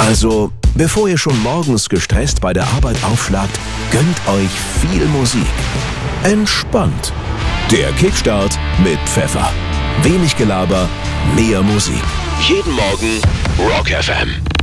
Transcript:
Also, bevor ihr schon morgens gestresst bei der Arbeit aufschlagt, gönnt euch viel Musik. Entspannt. Der Kickstart mit Pfeffer. Wenig Gelaber, mehr Musik. Jeden Morgen Rock FM.